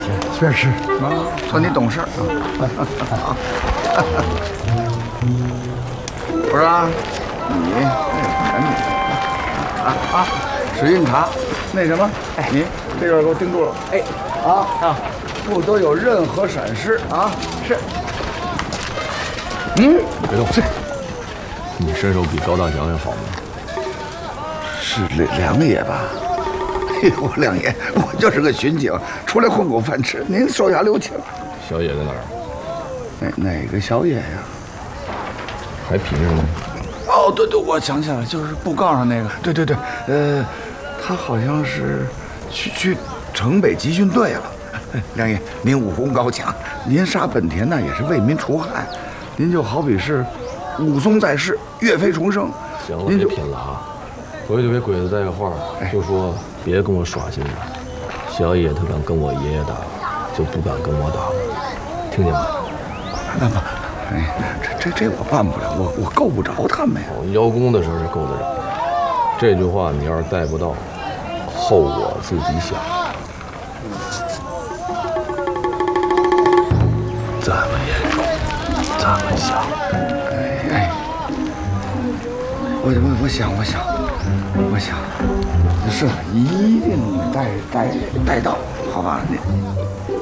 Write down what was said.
确实啊，算你懂事啊。不是啊，你赶紧啊，水印塔，那什么，哎，你这边给我盯住了，哎，不得有任何闪失啊！是。 别动，是。你身手比高大强要好吗？ 是梁爷吧？哎呦，梁爷，我就是个巡警，出来混口饭吃，您手下留情。 小野在哪儿？ 哪个小野呀？ 还皮着呢。 哦，对，我想起来了，就是布告上那个。对，他好像是去城北集训队了。梁爷，您武功高强，您杀本田那也是为民除害，您就好比是武松在世，岳飞重生。 行了，别拼了啊！回去给鬼子带个话，就说别跟我耍心眼。小野他敢跟我爷爷打，就不敢跟我打了，听见吗？ 那么，这我办不了，我够不着他们呀。 邀功的时候是够得着，这句话你要是带不到，后果自己想。这么严重，这么想？我想，是一定带到，好吧？你。